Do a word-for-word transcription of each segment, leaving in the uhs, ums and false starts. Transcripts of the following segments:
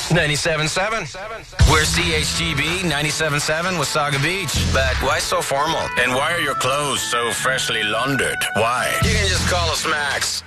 ninety-seven point seven. We're C H G B ninety-seven point seven Wasaga Beach. But why so formal? And why are your clothes so freshly laundered? Why? You can just call us Max.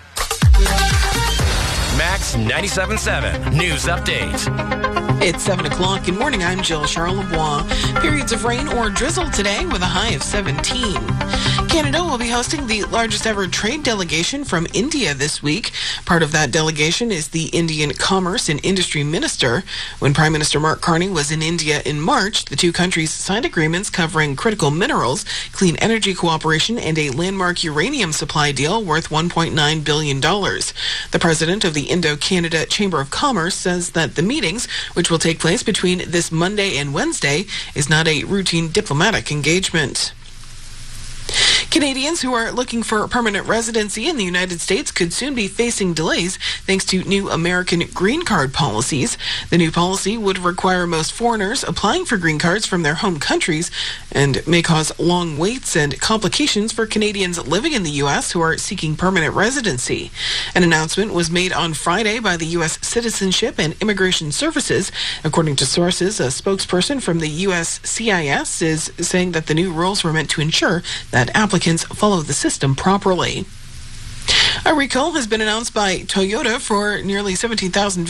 Max ninety-seven point seven News Update. It's seven o'clock. Good morning. I'm Jill Charlebois. Periods of rain or drizzle today with a high of seventeen. Canada will be hosting the largest ever trade delegation from India this week. Part of that delegation is the Indian Commerce and Industry Minister. When Prime Minister Mark Carney was in India in March, the two countries signed agreements covering critical minerals, clean energy cooperation, and a landmark uranium supply deal worth one point nine billion dollars. The president of the Indo-Canada Chamber of Commerce says that the meetings, which will take place between this Monday and Wednesday, is not a routine diplomatic engagement. Canadians who are looking for permanent residency in the United States could soon be facing delays thanks to new American green card policies. The new policy would require most foreigners applying for green cards from their home countries and may cause long waits and complications for Canadians living in the U S who are seeking permanent residency. An announcement was made on Friday by the U S Citizenship and Immigration Services. According to sources, a spokesperson from the U S C I S is saying that the new rules were meant to ensure that applicants follow the system properly. A recall has been announced by Toyota for nearly seventeen thousand